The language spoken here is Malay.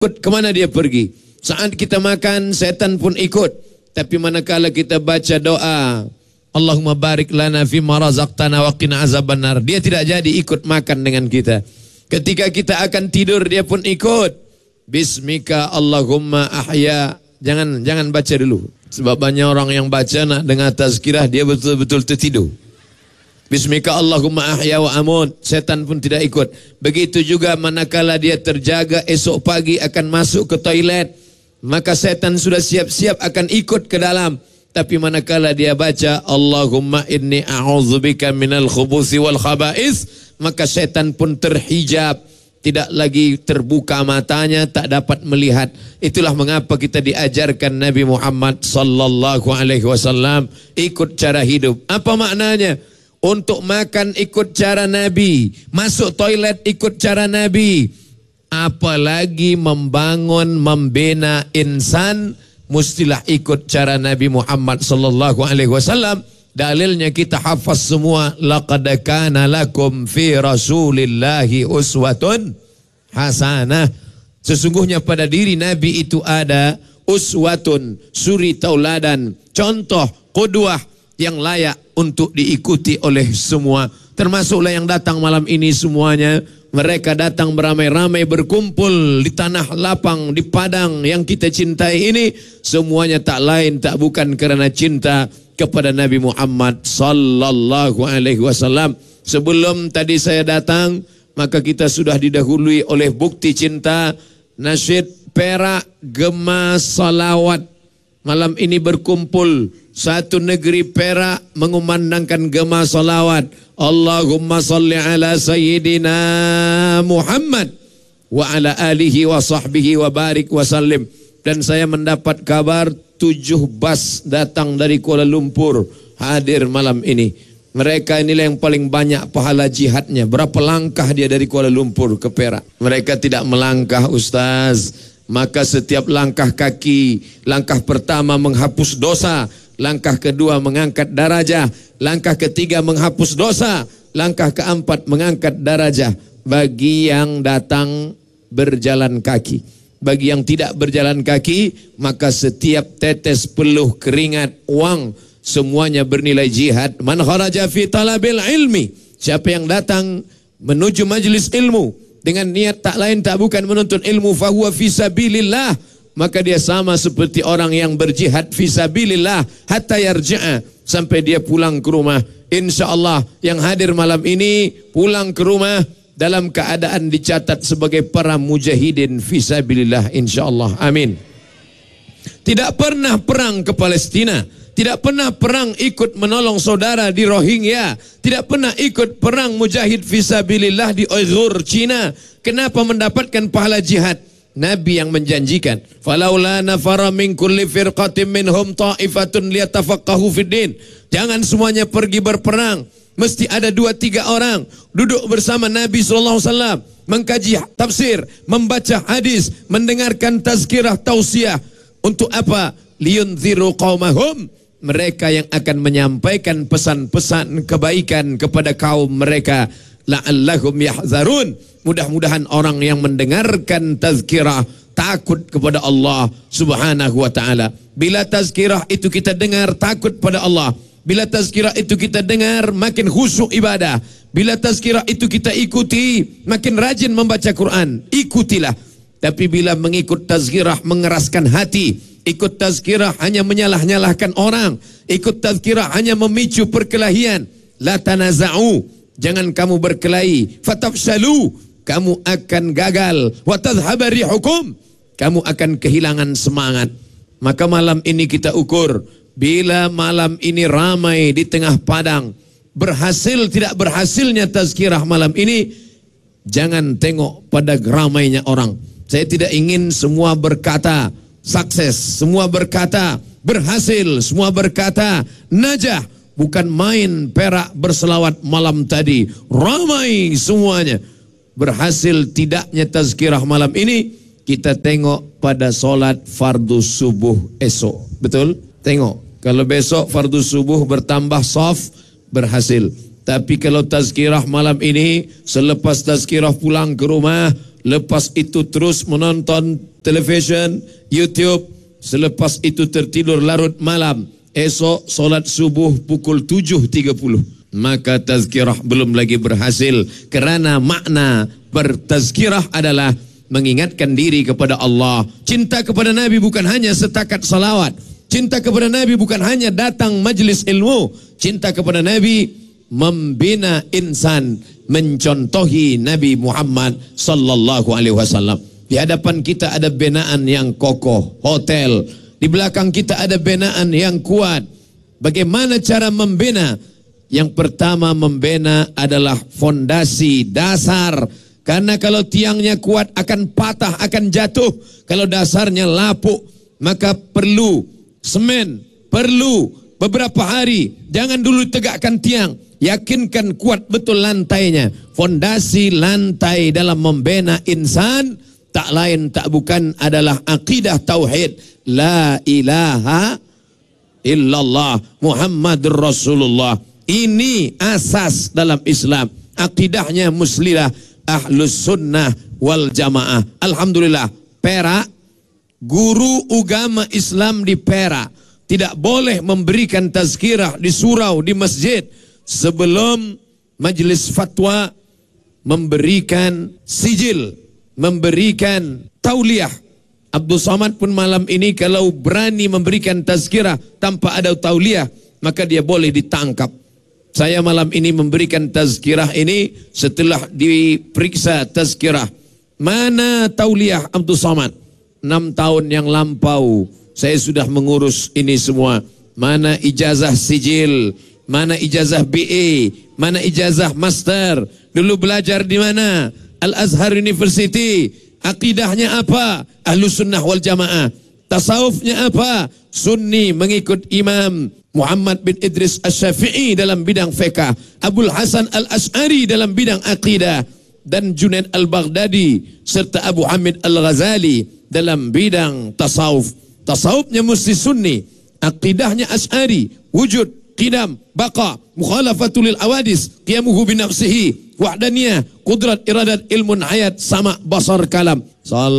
ikut kemana dia pergi. Saat kita makan, setan pun ikut. Tapi manakala kita baca doa, Allahumma barik lana fima razaqtana wa qina azabannar, dia tidak jadi ikut makan dengan kita. Ketika kita akan tidur, dia pun ikut. Bismika Allahumma ahya. Jangan baca dulu. Sebab banyak orang yang baca nak dengar tazkirah, dia betul-betul tertidur. Bismika Allahumma ahya wa amut, setan pun tidak ikut. Begitu juga manakala dia terjaga esok pagi akan masuk ke toilet, maka setan sudah siap-siap akan ikut ke dalam. Tapi manakala dia baca Allahumma inni a'udzubika minal khubuthi wal khaba'is, maka setan pun terhijab, tidak lagi terbuka matanya, tak dapat melihat. Itulah mengapa kita diajarkan Nabi Muhammad sallallahu alaihi wasallam ikut cara hidup. Apa maknanya? Untuk makan ikut cara Nabi, masuk toilet ikut cara Nabi. Apalagi membangun, membina insan, mestilah ikut cara Nabi Muhammad sallallahu alaihi wasallam. Dalilnya kita hafaz semua, laqad kana lakum fi rasulillahi uswatun hasanah. Sesungguhnya pada diri Nabi itu ada uswatun, suri tauladan, contoh, qudwah yang layak untuk diikuti oleh semua. Termasuklah yang datang malam ini semuanya. Mereka datang beramai-ramai berkumpul di tanah lapang, di padang yang kita cintai ini. Semuanya tak lain tak bukan kerana cinta kepada Nabi Muhammad sallallahu alaihi wasallam. Sebelum tadi saya datang, maka kita sudah didahului oleh bukti cinta. Nasyid Perak Gema Salawat malam ini berkumpul. Satu negeri Perak mengumandangkan gema salawat. Allahumma salli ala sayyidina Muhammad wa ala alihi wa sahbihi wa barik wa sallim. Dan saya mendapat kabar 7 bas datang dari Kuala Lumpur hadir malam ini. Mereka inilah yang paling banyak pahala jihadnya. Berapa langkah dia dari Kuala Lumpur ke Perak? Mereka tidak melangkah, Ustaz. Maka setiap langkah kaki, langkah pertama menghapus dosa, langkah kedua mengangkat darajah, langkah ketiga menghapus dosa, langkah keempat mengangkat darajah bagi yang datang berjalan kaki. Bagi yang tidak berjalan kaki, maka setiap tetes peluh keringat, wang, semuanya bernilai jihad. Man kharaja fi talabil ilmi, siapa yang datang menuju majlis ilmu dengan niat tak lain tak bukan menuntut ilmu, fahuwa fisabilillah, maka dia sama seperti orang yang berjihad fisabilillah hatta yarji'a, sampai dia pulang ke rumah. InsyaAllah yang hadir malam ini pulang ke rumah dalam keadaan dicatat sebagai para mujahidin fisabilillah, insyaAllah. Amin. Tidak pernah perang ke Palestina, tidak pernah perang ikut menolong saudara di Rohingya, tidak pernah ikut perang mujahid fisabilillah di Uyghur, Cina. Kenapa mendapatkan pahala jihad? Nabi yang menjanjikan, falaula nafara min kulli firqatin minhum ta'ifatun liyatafaqahu fiddin. Jangan semuanya pergi berperang, mesti ada 2-3 orang duduk bersama Nabi SAW, mengkaji tafsir, membaca hadis, mendengarkan tazkirah tausiah. Untuk apa? Liyunziru qaumahum, mereka yang akan menyampaikan pesan-pesan kebaikan kepada kaum mereka. La'allahum yahzarun, mudah-mudahan orang yang mendengarkan tazkirah takut kepada Allah subhanahu wa ta'ala. Bila tazkirah itu kita dengar, takut pada Allah. Bila tazkirah itu kita dengar, makin khusyuk ibadah. Bila tazkirah itu kita ikuti, makin rajin membaca Quran. Ikutilah. Tapi bila mengikut tazkirah mengeraskan hati, ikut tazkirah hanya menyalah-nyalahkan orang, ikut tazkirah hanya memicu perkelahian, la tanaza'u, jangan kamu berkelahi, fatafshalu, kamu akan gagal, wa tadhhaba rihukum, kamu akan kehilangan semangat. Maka malam ini kita ukur, bila malam ini ramai di tengah padang, berhasil tidak berhasilnya tazkirah malam ini, jangan tengok pada ramainya orang. Saya tidak ingin semua berkata sukses, semua berkata berhasil, semua berkata najah. Bukan main Perak berselawat malam tadi, ramai semuanya. Berhasil tidaknya tazkirah malam ini, kita tengok pada solat fardu subuh esok. Betul? Tengok. Kalau besok fardu subuh bertambah saf, berhasil. Tapi kalau tazkirah malam ini, selepas tazkirah pulang ke rumah, Lepas itu terus menonton televisyen, YouTube. Selepas itu tertidur larut malam. Esok solat subuh pukul 7.30. Maka tazkirah belum lagi berhasil, kerana makna bertazkirah adalah mengingatkan diri kepada Allah. Cinta kepada Nabi bukan hanya setakat salawat. Cinta kepada Nabi bukan hanya datang majlis ilmu. Cinta kepada Nabi membina insan, mencontohi Nabi Muhammad sallallahu alaihi wasallam. Di hadapan kita ada binaan yang kokoh, hotel. Di belakang kita ada binaan yang kuat. Bagaimana cara membina? Yang pertama membina adalah fondasi, dasar. Karena kalau tiangnya kuat akan patah, akan jatuh. Kalau dasarnya lapuk, maka perlu semen, perlu beberapa hari. Jangan dulu tegakkan tiang. Yakinkan kuat betul lantainya. Fondasi lantai dalam membina insan tak lain tak bukan adalah akidah tauhid. La ilaha illallah Muhammadur Rasulullah. Ini asas dalam Islam. Akidahnya muslilah, ahlus sunnah wal jamaah. Alhamdulillah, Perak, guru agama Islam di Perak tidak boleh memberikan tazkirah di surau, di masjid, sebelum majlis fatwa memberikan sijil, memberikan tauliah. Abdul Somad pun malam ini kalau berani memberikan tazkirah tanpa ada tauliah, maka dia boleh ditangkap. Saya malam ini memberikan tazkirah ini setelah diperiksa tazkirah. Mana tauliah Abdul Somad? 6 tahun yang lampau saya sudah mengurus ini semua. Mana ijazah sijil? Mana ijazah BA? Mana ijazah master? Dulu belajar di mana? Al-Azhar University. Akidahnya apa? Ahlus sunnah wal jamaah. Tasawufnya apa? Sunni, mengikut Imam Muhammad bin Idris Asy-Syafi'i dalam bidang fiqh, Abul Hasan Al-Asy'ari dalam bidang akidah, dan Junaid Al-Baghdadi serta Abu Hamid Al-Ghazali dalam bidang tasawuf. Tasawufnya mesti sunni, akidahnya Asy'ari, wujud, qidam, baqa, mukhalafatul lil awadis, qiyamuhu bi nafsihi, wahdaniyah, qudrat, iradat, ilmun hayat, sama, basar, kalam.